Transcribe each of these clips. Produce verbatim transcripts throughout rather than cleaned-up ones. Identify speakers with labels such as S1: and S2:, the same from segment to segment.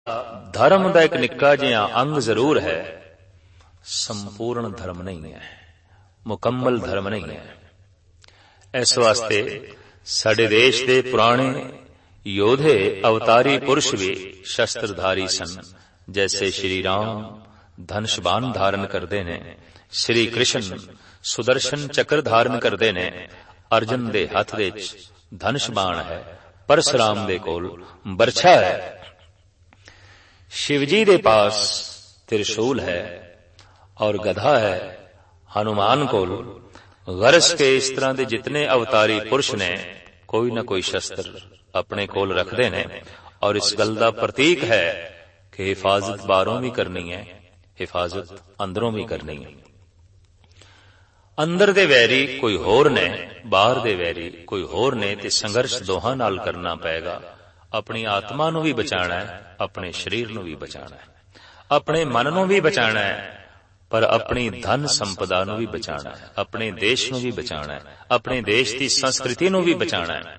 S1: धर्म का एक निक्का जिहा अंग जरूर है, संपूर्ण धर्म नहीं है, मुकम्मल धर्म नहीं है। इस वास्ते साडे देश दे पुराने योधे अवतारी पुरुष भी शस्त्रधारी सन। जैसे श्री राम धनुषबाण धारण करते ने, श्री कृष्ण सुदर्शन चक्र धारण करते ने, अर्जुन दे हथ दे धनुषबाण है, परशुराम दे कोल बरछा है, शिवजी दे पास त्रिशूल है और गधा है, हनुमान कोल गरज के। इस तरह के जितने अवतारी पुरुष ने कोई ना कोई शस्त्र अपने कोल रखते ने। और इस गल दा प्रतीक है कि हिफाजत बाहरों भी करनी है, हिफाजत अंदरों भी करनी है। अंदर दे वैरी कोई होर ने, बाहर दे वैरी कोई होर ने, ते संघर्ष दोहां नाल करना पएगा। अपनी आत्मा नूं भी बचाना है, अपने शरीर नूं भी बचाना है, अपने मन नूं भी बचाना है, पर अपनी धन संपदा नूं भी बचाना है, अपने देश नूं भी बचाना है, अपने देश की संस्कृति नूं भी बचाना है।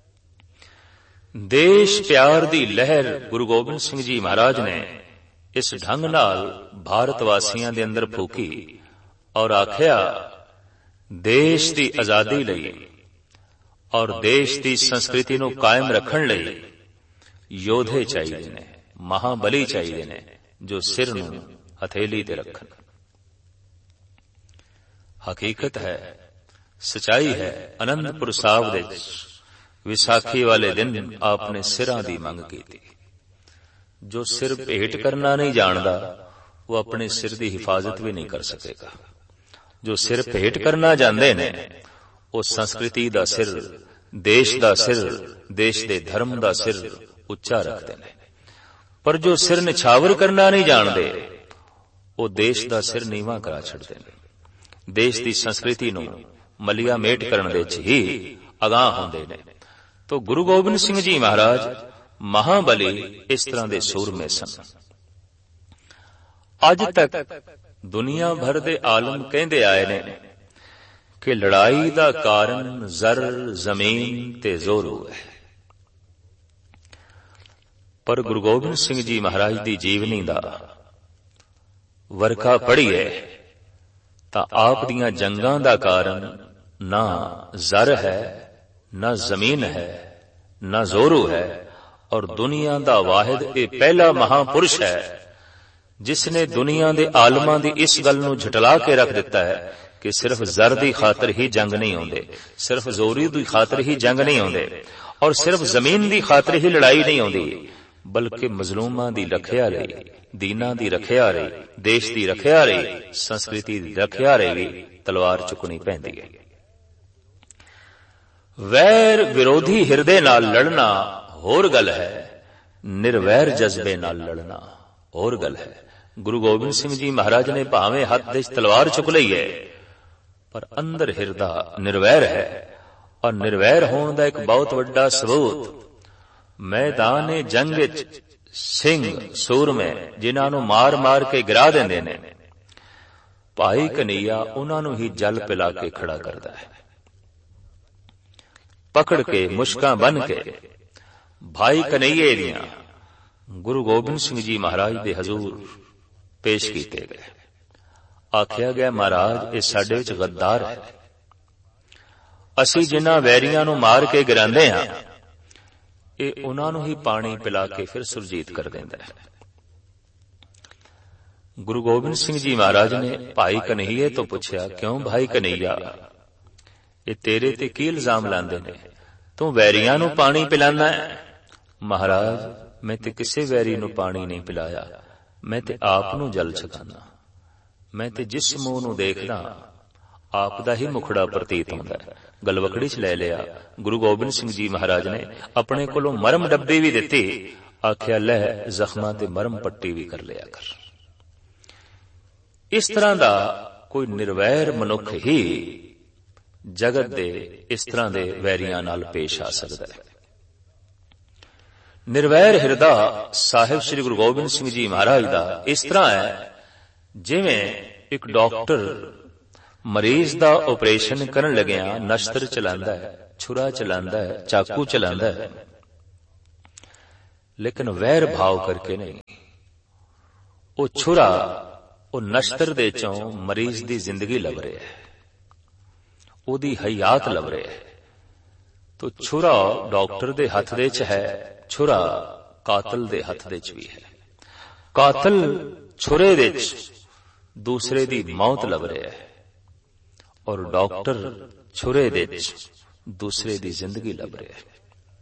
S1: देश प्यार दी लहर गुरु गोबिंद सिंह जी महाराज ने इस ढंग नाल भारत वासियां दे अंदर फूकी और आख्या, देश की आजादी लई और देश की संस्कृति नूं कायम रखण लई योधे चाहिए ने, महाबली चाहिए ने, जो सिर नूं हथेली ते रखन। हकीकत है, सच्चाई है। आनंदपुर साहब दे विसाखी वाले दिन आपने सिरां दी मंग की थी। जो सिर भेंट करना नहीं जानदा वो अपने सिर की हिफाजत भी नहीं कर सकेगा। जो सिर भेंट करना जानते ने वो संस्कृति दा सिर, देश दा सिर, देश दे धर्म दा सिर उच्चा रखते ने। पर जो सिर निछावर करना नहीं जानते वो देश दा सिर नीवा करा छड़ते ने। देश की संस्कृति नूं मलिया मेट करन दे च ही अगाह होंदे ने। तो गुरु गोबिंद सिंह जी महाराज महाबली इस तरह के सूरमे सन। अज तक दुनिया भर दे आलम कहंदे आए ने कि लड़ाई दा कारण जर, जमीन ते जोरू है। पर गुरु गोबिंद सिंह जी महाराज दी जीवनी दा वरखा पढ़ीए तां आप दियां जंगां दा कारण ना जर है, ना जमीन है, ना जोरू है, और दुनिया दा वाहिद ए पहला महापुरुष है जिसने दुनिया दे आलमां दी इस गल नूं झटला के रख दिता है कि सिर्फ जर दी खातर ही जंग नहीं होंदे, सिर्फ जोरी दी खातर ही जंग नहीं होंदे, और सिर्फ जमीन दी खातर ही लड़ाई नहीं होंदी, बल्कि मजलूमां दी रखिया रही, दीना दी रखिया रही, देश दी रखिया रही, संस्कृति दी रखिया रही तलवार चुकनी पैंदी है। वैर विरोधी हिरदे नाल लड़ना होर गल है, निर्वैर जज्बे नाल लड़ना होर गल है। गुरु गोबिंद सिंह जी महाराज ने भावें हथ दे तलवार चुक लई है, पर अंदर हिरदा निर्वैर है। और निर्वैर होने का एक बहुत बड़ा सबूत मैदान जंग विच सिंह सूरमे जिन्हां नूं मार मार के गिरा देंदे ने, भाई कन्हैया उन्हां नूं ही जल पिला के खड़ा करदा है। पकड़ के मुश्कां बन के भाई कन्हैये दियां गुरु गोबिंद सिंह जी महाराज दे हजूर पेश कीते गए। आख्या गया, महाराज ये साडे विच गद्दार है, असी जिन्हां वैरियां नूं मार के गिरांदे हां ये उन्हां नूं ही पानी पिला के फिर सुरजीत कर देंदा है। गुरु गोबिंद सिंह जी महाराज ने भाई कन्हैये तो पूछया, क्यों भाई कन्हैया ये तेरे ते की इल्जाम लांदे ने, तू वैरियां नूं पानी पिलाना है? महाराज मैं ते किसे वैरी नूं पानी नहीं पिलाया, मैं ते आप नूं जल छकाना। मैं ते जिस मुंह नूं देखदा आप दा ही मुखड़ा प्रतीत होंदा है। गलवकड़ी च ले लिया। गुरु गोबिंद सिंह जी महाराज ने अपने कोलों मरम डब्बी भी दिती। आख्या, लै जख्मां ते मरम पट्टी भी कर लिया कर। इस तरह दा कोई निर्वैर मनुख ही जगत दे इस तरह दे वैरियां नाल पेश आ सकदा है। निर्वैर हिरदा साहिब श्री गुरु गोबिंद सिंह जी महाराज दा इस तरह है जिवें एक डॉक्टर मरीज दा ऑपरेशन करन लग्या नश्तर चलांदा है, छुरा चलांदा है, चाकू चलांदा है, ਲੇਕਿਨ ਵੈਰ ਭਾਵ ਕਰਕੇ ਨਹੀਂ। ਉਹ ਛੁਰਾ ਉਹ ਨਸ਼ਤਰ ਦੇ ਚੋਂ ਮਰੀਜ਼ ਦੀ ਜ਼ਿੰਦਗੀ ਲੱਭ ਰਿਹਾ ਹੈ, ਉਹਦੀ ਹਯਾਤ ਲੱਭ ਰਿਹਾ ਹੈ। ਤੋ ਛੁਰਾ ਡਾਕਟਰ ਦੇ ਹੱਥ ਦੇ ਚ ਹੈ, ਛੁਰਾ ਕਾਤਲ ਦੇ ਹੱਥ ਦੇ ਚ ਵੀ ਹੈ। ਕਾਤਲ ਛੁਰੇ ਦੇ ਚ ਦੂਸਰੇ ਦੀ ਮੌਤ ਲੱਭ ਰਿਹਾ ਹੈ, ਔਰ ਡਾਕਟਰ ਛੁਰੇ ਦੇ ਚ ਦੂਸਰੇ ਦੀ ਜ਼ਿੰਦਗੀ ਲੱਭ ਰਿਹਾ ਹੈ।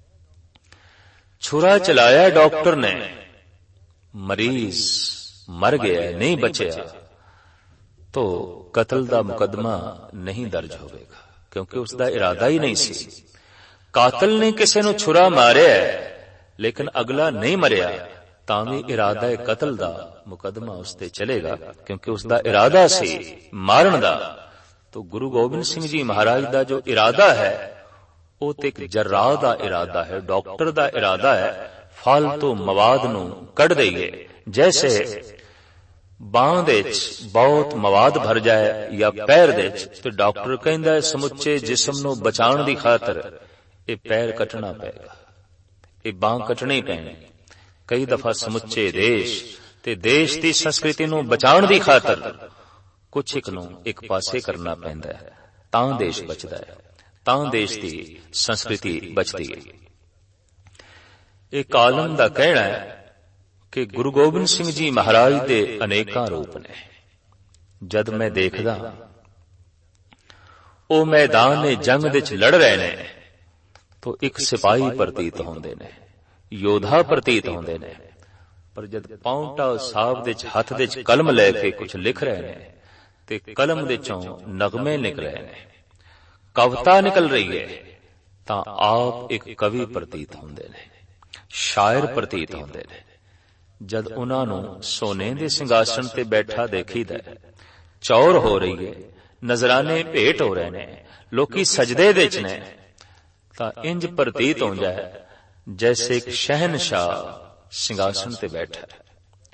S1: ਛੁਰਾ ਚਲਾਇਆ ਡਾਕਟਰ ਨੇ, ਮਰੀਜ਼ ਮਰ ਗਿਆ, ਨਹੀਂ ਬਚਿਆ, तो कत्ल दा मुकदमा नहीं दर्ज होगा, क्योंकि उसका इरादा ही नहीं सी। कातिल ने किसी नूं छुरा मारिया लेकिन अगला नहीं मरिया, तां भी इरादा कत्ल दा मुकदमा उसते चलेगा, क्योंकि उसका इरादा सी मारन दा। तो गुरु गोबिंद सिंह जी महाराज दा जो इरादा है वो तो एक जर्राह दा इरादा है, डॉक्टर दा इरादा है फालतू मवाद नूं कढ़ देईए। जैसे बांह दे बहुत मवाद भर जाए या पैर दे तो डॉक्टर कहंदा है समुचे जिस्म नूं बचाउण दी खातर ये पैर कटना पेगा, ये बांह कटनी पैनी। कई दफा समुचे देश ते देश दी संस्कृति नूं बचाउण दी खातर कुछ एक नूं एक पासे करना पैंदा है, तां देश बचदा है, तां देश दी संस्कृति बचदी है। एक आलम दा कहना है कि गुरु गोबिंद सिंह जी महाराज दे अनेकां रूप ने। जद मैं देखदा ओ मैदान जंग दे च लड़ रहे ने तो एक सिपाही प्रतीत होंदे ने, योद्धा प्रतीत होंदे ने, पर जद पाउंटा साहब दे च हथ दे च कलम लेके कुछ लिख रहे ने ते कलम दे चों नगमे निकल रहे ने, कविता निकल रही है, तां आप एक कवि प्रतीत होंदे ने, शायर प्रतीत होंदे ने। जद उन्हां नूं सोने दे सिंघासन ते बैठा देखीदा, चौर हो रही है, नजराने भेट हो रहे ने, लोकी सजदे दे च ने, तां इंज प्रतीत हो जाए जैसे एक शहनशाह सिंघासन ते बैठा है।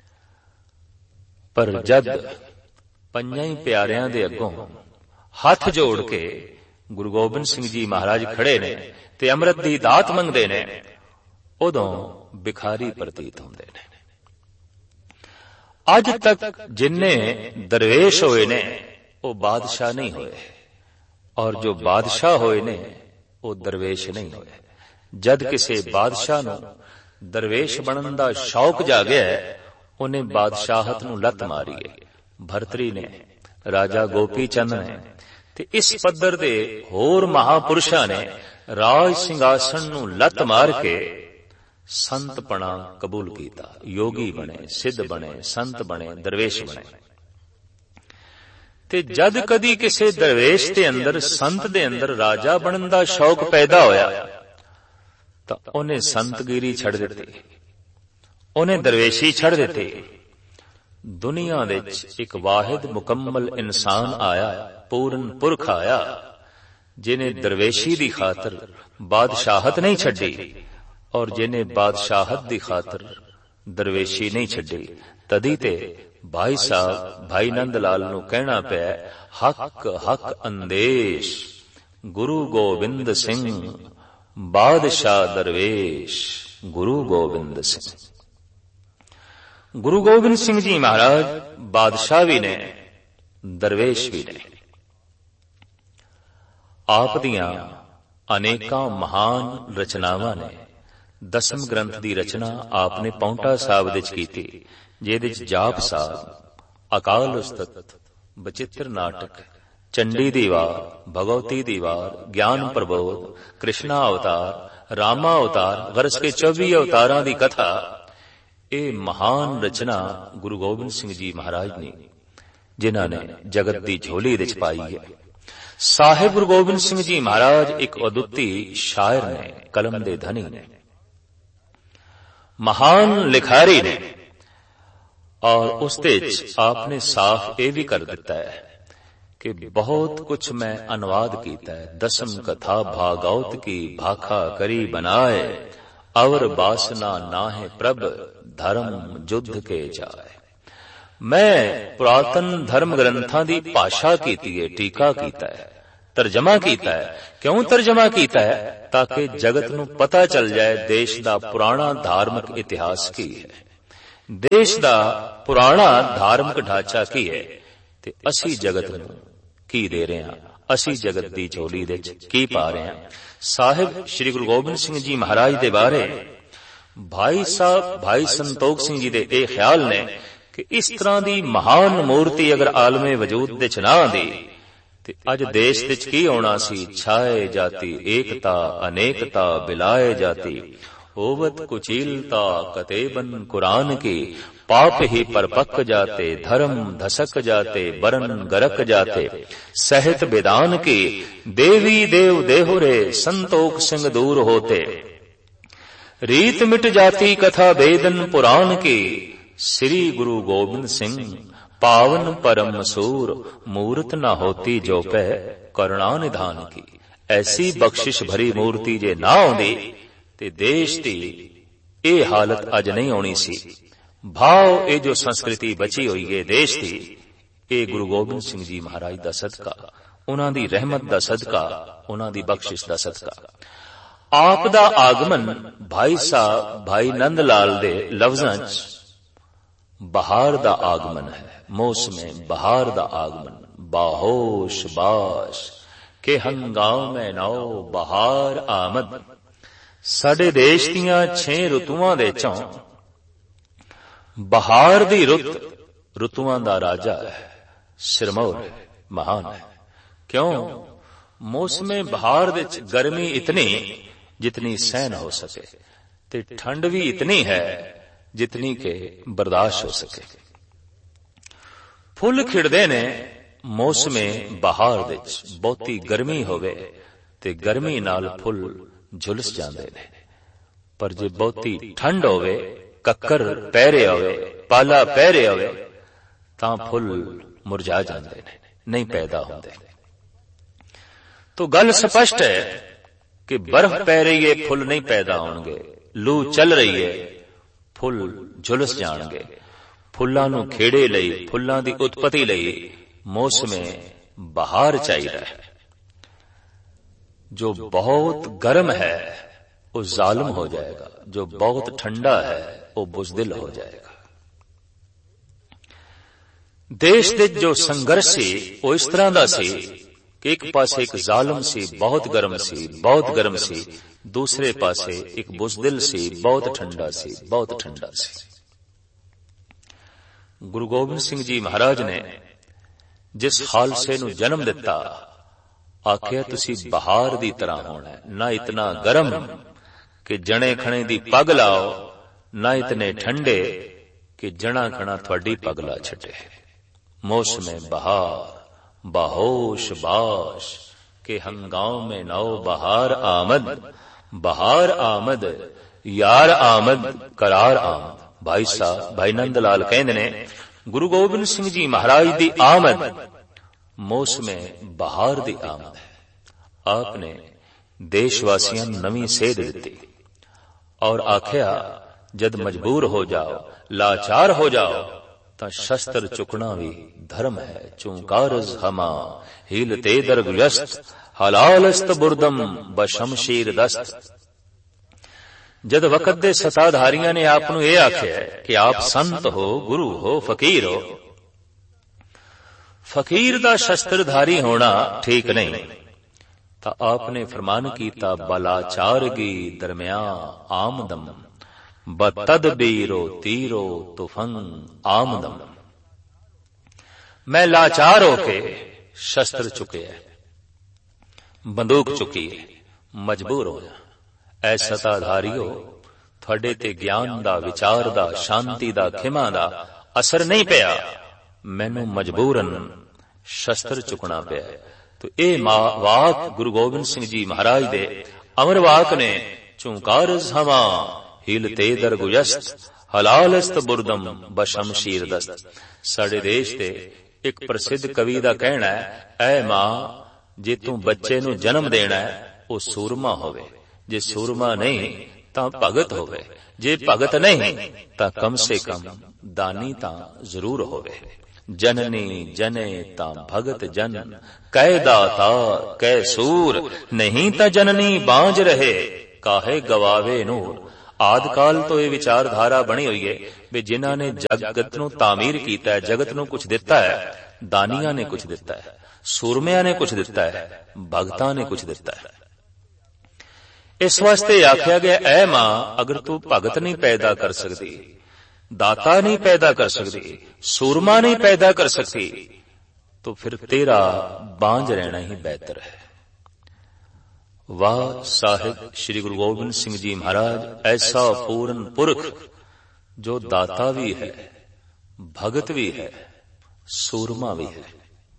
S1: पर जद पंजां ही प्यारियां दे अगों हाथ जोड़ के गुरु गोबिंद सिंह जी महाराज खड़े ने ते अमृत दी दात मंगदे ने, उदों भिखारी प्रतीत होंदे ने। अज तक जिन्ने दरवेश होए ने वो बादशाह नहीं होए, और जो बादशाह होए ने वो दरवेश नहीं होए। जद किसी बादशाह नूं दरवेश बनन दा शौक जागया है, उन्हें बादशाहत नूं लत मारी है। भरतरी ने, राजा गोपी चंद ने ते इस पद्धर दे होर महापुरुषां ने राज सिंघासन नूं लत मार के संत पना कबूल कीता, योगी बने, सिद्ध बने, संत बने, दरवेश बने। ते जद कदी किसी दरवेश दे अंदर, संत दे अंदर राजा बनन दा शौक पैदा होया तां उन्हें संतगिरी छड़ दित्ती, उन्हें दरवेशी छड़ दित्ती। दुनिया दे एक वाहिद मुकम्मल इंसान आया, पूर्ण पुरख आया, जिन्हें दरवेशी दी खातर बादशाहत नहीं छड्डी और जिन्हें बादशाहत दी खातर दरवेशी नहीं छड्डी। तदी ते भाई साहब भाई नंद लाल नूं कहना पिया, हक हक अंदेश गुरु गोबिंद सिंह बादशाह दरवेश गुरु गोबिंद सिंह। गुरु गोबिंद सिंह जी महाराज बादशाह भी ने, दरवेश भी ने। आप दियां अनेकां महान रचनावां ने। दसम ग्रंथ दी रचना आपने पौंटा साहब दे च कीती, जिहदे च जाप साहब, अकाल उस्तत, बचित्र नाटक, चंडी दी वार, भगवती दी वार, ज्ञान प्रबोध, कृष्णा अवतार, रामा अवतार, गरज के चौबी अवतारां दी कथा, ए महान रचना गुरु गोबिंद सिंह जी महाराज ने, जिन्हां ने जगत दी झोली दे च पाई है। साहिब गुरु गोबिंद सिंह जी महाराज एक अदुੱਤੀ शायर ने, कलम दे धनी ने, महान लिखारी ने, और उसते आपने साफ ये भी कर दिता है कि बहुत कुछ मैं अनुवाद कीता है। दसम कथा भागवत की भाखा करी बनाए, अवर बासना नाहे प्रभ धर्म युद्ध के जाए। मैं पुरातन धर्म ग्रंथां दी भाषा कीती है, टीका कीता है, ਤਰਜਮਾ ਕੀਤਾ ਹੈ। ਕਿਉਂ ਤਰਜਮਾ ਕੀਤਾ ਹੈ? ਤਾਂ ਕਿ ਜਗਤ ਨੂੰ ਪਤਾ ਚੱਲ ਜਾਏ ਦੇਸ਼ ਦਾ ਪੁਰਾਣਾ ਧਾਰਮਿਕ ਇਤਿਹਾਸ ਕੀ ਹੈ, ਦੇਸ਼ ਦਾ ਪੁਰਾਣਾ ਧਾਰਮਿਕ ਢਾਂਚਾ ਕੀ ਹੈ, ਤੇ ਅਸੀਂ ਜਗਤ ਨੂੰ ਕੀ ਦੇ ਰਹੇ ਹਾਂ, ਅਸੀਂ ਜਗਤ ਦੀ ਝੋਲੀ ਦੇ ਵਿੱਚ ਕੀ ਪਾ ਰਹੇ ਹਾਂ। ਸਾਹਿਬ ਸ੍ਰੀ ਗੁਰੂ ਗੋਬਿੰਦ ਸਿੰਘ ਜੀ ਮਹਾਰਾਜ ਦੇ ਬਾਰੇ ਭਾਈ ਸਾਹਿਬ ਭਾਈ ਸੰਤੋਖ ਸਿੰਘ ਜੀ ਦੇ ਇਹ ਖਿਆਲ ਨੇ ਕਿ ਇਸ ਤਰ੍ਹਾਂ ਦੀ ਮਹਾਨ ਮੂਰਤੀ ਅਗਰ ਆਲਮੇ ਵਜੂਦ ਵਿੱਚ ਨਾ ਆਉਂਦੀ ਤੇ ਅੱਜ ਦੇਸ਼ ਵਿੱਚ ਕੀ ਹੋਣਾ ਸੀ। ਛਾਏ ਜਾਤੀ ਏਕਤਾ ਅਨੇਕਤਾ ਬਿਲਾਏ ਜਾਤੀ, होवत कुचीलता कतेबन कुरान की, पाप ही परपक जाते धर्म धसक जाते बरन गरक जाते, सहत बेदान की देवी देव देहुरे संतोख सिंह दूर होते, रीत मिट जाती कथा बेदन पुराण की, श्री गुरु गोबिंद सिंह पावन परम सूर, मूर्त न होती जो पै करुणा निधान की। ऐसी बख्शिश भरी मूर्ति जे ना आउंदी ਤੇ ਦੇਸ਼ ਦੀ ਇਹ ਹਾਲਤ ਅੱਜ ਨਹੀਂ ਆਉਣੀ ਸੀ। ਭਾਵ ਇਹ ਜੋ ਸੰਸਕ੍ਰਿਤੀ ਬਚੀ ਹੋਈ ਹੈ ਦੇਸ਼ ਦੀ, ਇਹ ਗੁਰੂ ਗੋਬਿੰਦ ਸਿੰਘ ਜੀ ਮਹਾਰਾਜ ਦਾ ਸਦਕਾ, ਉਹਨਾਂ ਦੀ ਰਹਿਮਤ ਦਾ ਸਦਕਾ, ਉਹਨਾਂ ਦੀ ਬਖਸ਼ਿਸ਼ ਦਾ ਸਦਕਾ। ਆਪ ਦਾ ਆਗਮਨ ਭਾਈ ਸਾਹਿਬ ਭਾਈ ਨੰਦ ਲਾਲ ਦੇ ਲਫ਼ਜ਼ਾਂ 'ਚ ਬਹਾਰ ਦਾ ਆਗਮਨ ਹੈ, ਮੌਸਮੇ ਬਹਾਰ ਦਾ ਆਗਮਨ। ਬਾਹੋਸ਼ ਬਾਸ਼ ਕੇ ਹੰਗਾਮੇ ਨੌ ਬਹਾਰ ਆਮਦ। ਸਾਡੇ ਦੇਸ਼ ਦੀਆਂ ਛੇ ਰੁੱਤੂਆਂ ਦੇ ਚੋਂ ਬਹਾਰ ਦੀ ਰੁੱਤ ਰੁੱਤੂਆਂ ਦਾ ਰਾਜਾ ਹੈ, ਸਿਰਮੌਰ ਹੈ, ਮਹਾਨ ਹੈ। ਕਿਉਂ? ਮੌਸਮੇ ਬਹਾਰ ਵਿੱਚ ਗਰਮੀ ਇਤਨੀ ਜਿਤਨੀ ਸਹਿਨ ਹੋ ਸਕੇ, ਤੇ ਠੰਡ ਵੀ ਇਤਨੀ ਹੈ ਜਿਤਨੀ ਕਿ ਬਰਦਾਸ਼ਤ ਹੋ ਸਕੇ। ਫੁੱਲ ਖਿੜਦੇ ਨੇ ਮੌਸਮੇ ਬਹਾਰ ਵਿੱਚ, ਬਹੁਤੀ ਗਰਮੀ ਹੋਵੇ ਤੇ ਗਰਮੀ ਨਾਲ ਫੁੱਲ ਝੁਲਸ ਜਾਂਦੇ ਨੇ, ਪਰ ਜੇ ਬਹੁਤੀ ਠੰਡ ਹੋਵੇ, ਕੱਕਰ ਪੈ ਰਿਹਾ ਹੋਵੇ, ਪਾਲਾ ਪੈ ਰਿਹਾ ਹੋਵੇ, ਤਾਂ ਫੁੱਲ ਮੁਰਝਾ ਜਾਂਦੇ ਨੇ, ਨਹੀਂ ਪੈਦਾ ਹੁੰਦੇ। ਤੋ ਗੱਲ ਸਪਸ਼ਟ ਹੈ ਕਿ ਬਰਫ਼ ਪੈ ਰਹੀ ਹੈ, ਫੁੱਲ ਨਹੀਂ ਪੈਦਾ ਹੋਣਗੇ। ਲੂ ਚੱਲ ਰਹੀ ਹੈ, ਫੁੱਲ ਝੁਲਸ ਜਾਣਗੇ। ਫੁੱਲਾਂ ਨੂੰ ਖੇੜੇ ਲਈ, ਫੁੱਲਾਂ ਦੀ ਉਤਪਤੀ ਲਈ ਮੌਸਮੇ ਬਹਾਰ ਚਾਹੀਦਾ ਹੈ। जो बहुत गर्म है वो जालिम हो जाएगा, जो बहुत ठंडा है वो बुज़दिल हो जाएगा। देश दे जो संघर्ष सी वो इस तरह दा सी कि एक पासे एक जालिम सी, बहुत गर्म सी, बहुत गर्म सी, दूसरे पासे एक बुज़दिल सी, बहुत ठंडा सी, बहुत ठंडा सी। गुरु गोबिंद सिंह जी महाराज ने जिस खालसे नूं जन्म दिता, आखिया तुसी बहार दी तरह होना है, ना इतना गर्म कि जने खने दी पग लाओ, ना इतने ठंडे कि जना खना थोड़ी पग ला छटे। मौसमे बहार बाहोश बाश के हंगाम में नौ बहार आमद, बहार आमद यार आमद करार आमद। भाई साहब भाई नंद लाल कहंदे ने गुरु गोबिंद सिंह जी महाराज दी आमद मौसमे बहार दी आमद है। आपने देशवासियों नवी सेध दी और आख्या जद मजबूर हो जाओ, लाचार हो जाओ, ता शस्त्र चुकना भी धर्म है। चुंकारज हमा हीलते दरगुयस्त, हलालस्त बुरदम बशमशीर दस्त। जद वक्त दे सताधारियां ने आप नूं यह आख्या कि आप संत हो, गुरु हो, फकीर हो, फकीर दा शस्त्रधारी होना ठीक नहीं, तो आपने फरमान कीता बलाचारगी दरमिया आमदम, बतदबीरो तीरो तुफंग आमदम। मैं लाचार होके शस्त्र चुके है, बंदूक चुकी है, मजबूर होया। ऐ सताधारियो थोड़े ते ज्ञान दा, विचार दा, शांति दा, खिमा दा असर नहीं पिया, मैनू मजबूरन शस्त्र चुकना पिया। तो ये वाक गुरु गोबिंद सिंह जी महाराज दे अमर वाक ने चुंकारज हमा हिलते दरगुयस्त, हलालस्त बुरदम बशमशीर दस्त। साडे देश दे एक प्रसिद्ध कवि दा कहना है, ऐ मां जे तू बच्चे नू जन्म देना है वो सूरमा होवे, जे सूरमा नहीं तां भगत होवे, जे भगत नहीं तां कम से कम दानी तां जरूर होवे। जननी जने तां भगत जन, कै दाता कै सूर, नहीं तां जननी बांझ रहे, काहे गवावे नूर। आदि काल तो ये विचारधारा बनी हुई है भी जिन्हां ने जगत नूं तामीर कीता है, जगत नूं कुछ दिता है, दानियां ने कुछ दिता है, सूरमियां ने कुछ दिता है, भगतां ने कुछ दिता है। इस वास्ते आख्या गया, ऐ मां अगर तू भगत नहीं पैदा कर सकती, दाता नहीं पैदा कर सकती, सूरमा नहीं पैदा कर सकती, तो फिर तेरा बांझ रहना ही बेहतर है। वाह साहिब श्री गुरु गोबिंद सिंह जी महाराज, ऐसा पूर्ण पुरख जो दाता भी है, भगत भी है, सूरमा भी है।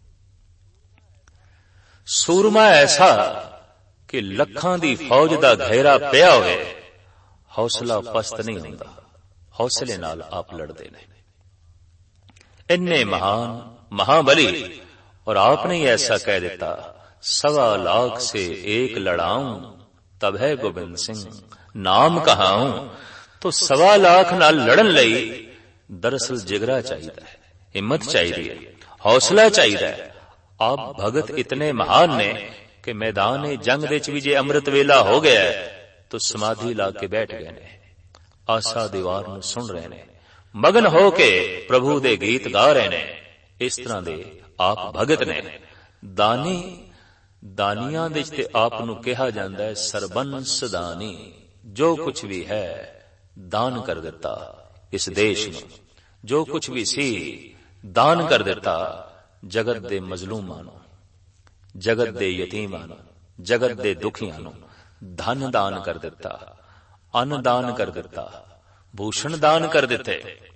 S1: सूरमा ऐसा कि लखां दी फौज दा घेरा पिया होवे, हौसला पस्त नहीं होंदा, हौसले नाल आप लड़दे ने। इन्ने महान महाबली, और आपने ही ऐसा कह देता, सवा लाख से एक लड़ाऊं तब है गोबिंद सिंह नाम कहाऊं। तो सवा लाख नाल लड़न लई दरअसल जिगरा चाहिए, हिम्मत चाहिए, हौसला चाहिए। आप भगत इतने महान ने कि मैदान जंग दे च भी जे अमृत वेला हो गया है तो समाधि ला के बैठ गए ने, आसा दीवार नूं सुन रहे ने, मगन हो के प्रभु दे गीत गा रहे ने। इस तरह दे आप भगत ने। दानी दानियां दे ते आप नूं कहा जांदा है सरबंस दानी, जो कुछ भी है दान कर दिता इस देश नूं, जो कुछ भी सी दान कर दिता जगत दे मजलूमां नूं, जगत दे यतीमां नूं, जगत दे दुखियां नूं धन दान कर दिता, अन्न दान कर दिता, भूषण दान कर दिते,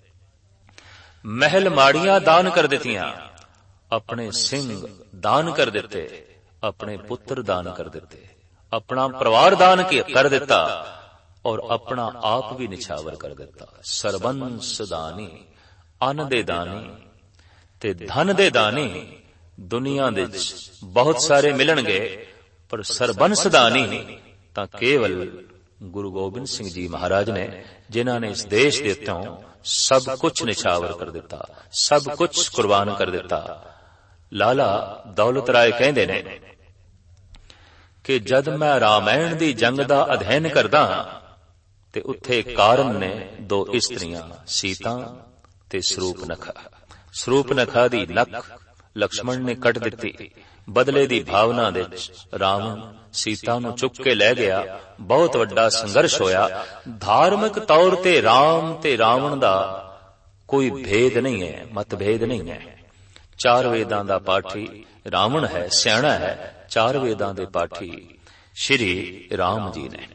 S1: महल माड़ियां दान कर दितियां, अपने सिंह दान कर दिते, अपने पुत्र दान कर दिते, अपना परिवार दान कर दिता और अपना आप भी निछावर कर दिता। सरबंस दानी, अन्न दे दानी ते धन दे दानी दुनिया दे बहुत सारे मिलणगे, पर सरबंस दानी तां केवल गुरु गोबिंद सिंह जी महाराज ने, जिन्हां ने इस देश दे उत्तों सब कुछ निछावर कर दिता, सब कुछ कुर्बान कर दिता। लाला दौलत राय कहंदे ने कि जद मैं रामायण दी जंग दा अध्ययन करदा ते उत्थे कारण ने दो इस्त्रियां सीता ते सरूपनखा। सरूपनखा दी नख लक्ष्मण ने कट दिती, बदले दी भावना दे रावण सीता नूं चुक के लै गया। बहुत वड्डा संघर्ष होया। धार्मिक तौर ते राम ते रावण दा कोई भेद नहीं है, मतभेद नहीं है। चार वेदां दा पाठी रावण है, सियाणा है। चार वेदां दे पाठी श्री राम जी ने।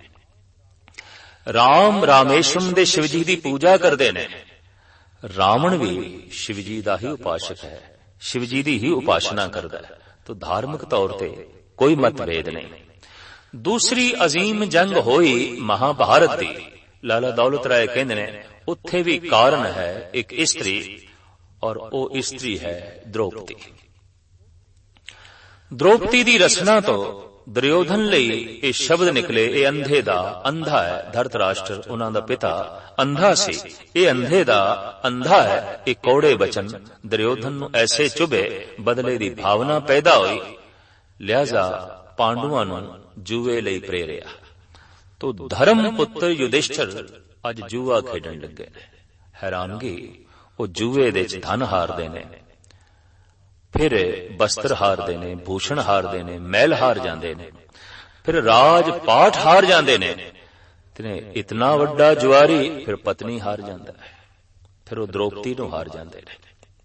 S1: राम रामेश्वरम दे शिव जी दी पूजा करदे ने, रावण भी शिव जी दा ही उपासक है, शिव जी दी ही उपासना करदा है। तो धार्मिक तौर ते कोई मतभेद नहीं। दूसरी अजीम जंग होई महाभारत दी। लाला दौलत राय कहंदे ने उत्थे भी कारण है एक स्त्री, और वो स्त्री है द्रौपदी। द्रौपदी दी रचना तो दुर्योधन लई ये शब्द निकले, ये अंधे दा अंधा है। धरतराष्ट्र उन्हां दा पिता अंधा सी, ये अंधे दा अंधा है। ये कौड़े बचन दुर्योधन नूं ऐसे चुभे, बदले दी भावना पैदा हुई, लिहाजा पांडुआं नूं जुए लई प्रेरिया। तो धर्म पुत्र युधिष्ठिर अज जुआ खेडण लगे ने। हैरानगी, वो जुए दे च धन हारदे ने, फिर बस्त्र हारदे ने, भूषण हारदे ने, महल हार जांदे ने, फिर राज पाठ हार जांदे ने। ते इतना वड्डा जुआरी फिर पत्नी हार जांदा है, फिर वो द्रौपदी नूं हार जांदे ने।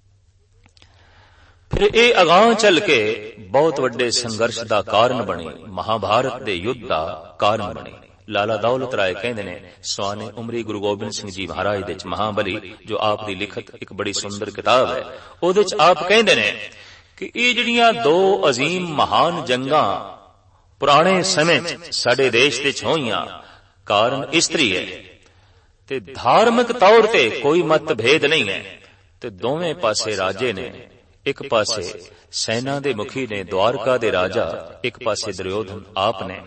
S1: फिर ये अगां चल के बहुत वड्डे संघर्ष दा कारण बनी, महाभारत दे युद्ध दा कारण बनी। लाला दौलत राय कहंदे ने स्वाने उमरी गुरु गोबिंद सिंह जी महाराज दे च महाबली, जो आप दी लिखत एक बड़ी सुंदर किताब है, ओदे च आप कहंदे ने कि ये जिहड़ियां दो अजीम महान जंगां पुराने समय च साडे देश दे च होईयां, कारण इस्त्री है ते धार्मिक तौर ते कोई मतभेद नहीं है। ते दोवें पासे राजे ने, एक पासे सेना दे मुखी ने द्वारका दे राजा, एक पासे दुर्योधन आप ने,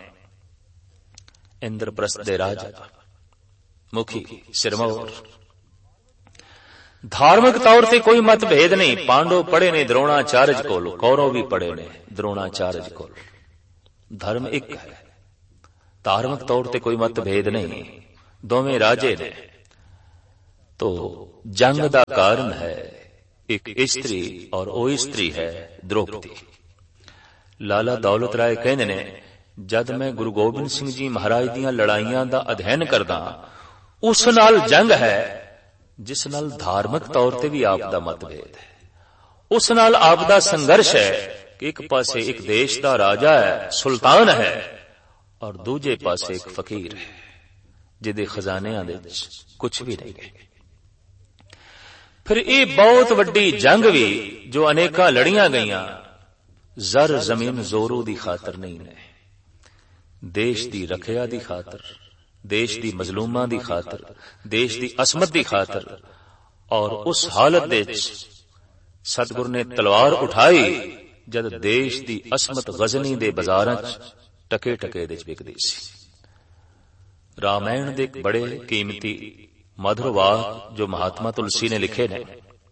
S1: इंद्रप्रस्थ दे राजा मुखी सिरमौर। धार्मिक तौर ते कोई मतभेद नहीं। पांडव पढ़े ने द्रोणाचार्य कोल, कौरव भी पढ़े ने द्रोणाचार्य कोल। धर्म एक है, धार्मिक तौर ते कोई मतभेद नहीं, दोवें राजे ने। तो जंग दा कारण है एक स्त्री और ओ स्त्री है द्रौपदी। लाला दौलत राय कहंदे ने, जद मैं गुरु गोबिंद सिंह जी महाराज दीयां लड़ाइयां दा अध्ययन करदा, उस नाल जंग है जिस नाल धार्मिक तौर ते भी आप दा मतभेद है। उस नाल आप दा संघर्ष है कि एक पासे एक देश दा राजा है, सुल्तान है, और दूजे पासे एक फकीर है जिहदे खजानियां दे कुछ भी नहीं है। फिर ये बहुत वड्डी जंग भी जो अनेका लड़ियां गईयां, जर जमीन जोरू दी खातर नहीं ने, देश दी रखिया दी खातर, देश दी मजलूमां दी खातर, देश दी असमत दी खातर। और उस हालत दे सतगुरु ने तलवार उठाई जद देश दी असमत गजनी दे बाजारां च टके टके दे विकदी सी। रामायण दे एक बड़े कीमती मधुर वाक जो महात्मा तुलसी ने लिखे ने,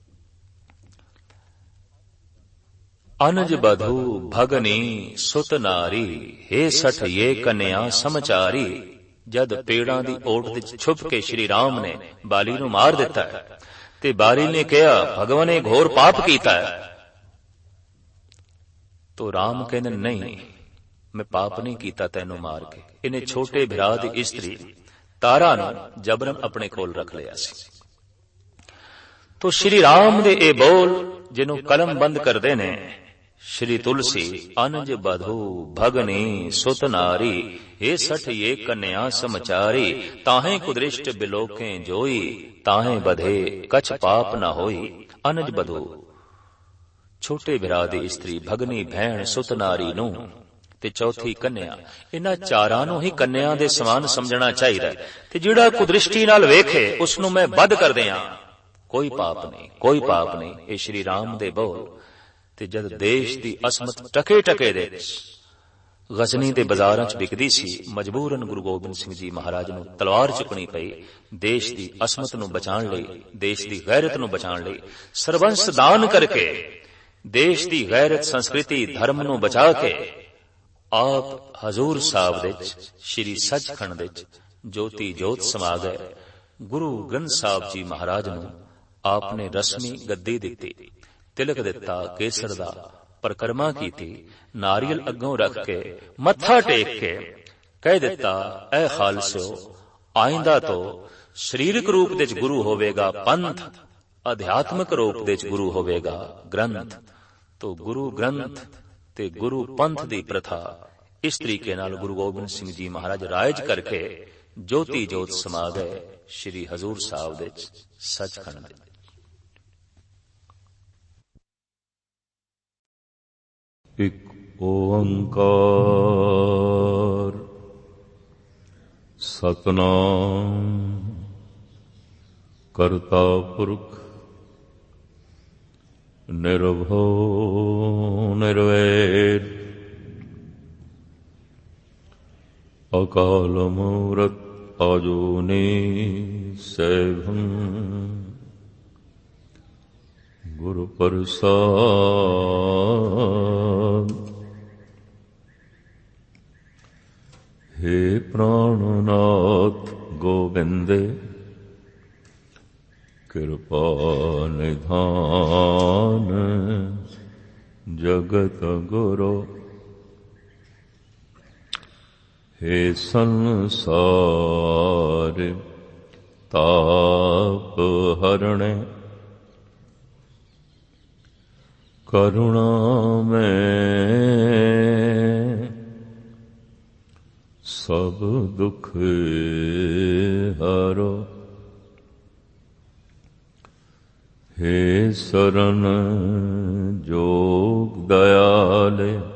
S1: अनज बधु भगनी सुत नारी, हे सठ ये कन्या समचारी। जद पेड़ां दी ओट विच छुप के श्री राम ने बाली नूं मार दिता है ते बाली ने कहा भगवान ने घोर पाप कीता है, तो राम कहंदे नहीं, मैं पाप नहीं कीता तैनू मार के। इन्हें छोटे भरा दी स्त्री तारा नूं जबरन अपने कोल रख लिया सी। तो श्री राम दे ए बोल जिन्हों कलम बंद करदे ने श्री तुलसी, अनज बधु भगनी सुत नारी, हे सठ ये कन्या समचारी। ताहें कुदृष्ट बिलोकें जोई, ताहें बधे कछ पाप न होई। अनज बधु छोटे भरा दी स्त्री, भगनी भैण, सुत नारी नूं ते चौथी कन्या। इन्हां चारां नूं ही कन्या दे समान समझना चाहिए ते जिहड़ा कुदृष्टि नाल वेखे उसनूं मैं बद कर दियां, कोई पाप नहीं, कोई पाप नहीं। ये श्री राम दे बोल। ते जद देश दी असमत टके टके दे गजनी दे बाजारां च विकदी सी, मजबूरन गुरु गोबिंद सिंह जी महाराज नूं तलवार चुकनी पई देश दी असमत नूं बचाण लई, देश दी गैरत नूं बचाण लई। सर्वंस दान करके देश दी गैरत, संस्कृति, धर्म नूं बचा के आप हजूर साहब दे श्री सचखंड दे ज्योति जोत समा गए। गुरु ग्रंथ साहब जी महाराज नूं आपने रस्मी गद्दी दिती, तिलक दिता, केसर दा परिक्रमा कीती, नारियल अगों रख के मत्था टेक के कह दिता, ऐ खालसो आइंदा तो शरीरक रूप दे गुरु होवेगा पंथ, अध्यात्मक रूप दे गुरु होवेगा ग्रंथ। तो गुरु ग्रंथ ते गुरु पंथ दी प्रथा इस तरीके नाल गुरु गोबिंद सिंह जी महाराज राज करके ज्योति जोत समा गए श्री हजूर साहब दे सचखंड दे।
S2: एक ओंकार सतनाम करता पुरख निर्भो निर्वैर अकाल मूरत आजूनी सैभं गुरु प्रसाद। हे प्राणनाथ गोविंदे कृपा निधान जगत गुरु। हे संसार ताप हरणे करुणा में सब दुख हरो। हे शरण जोग दयाले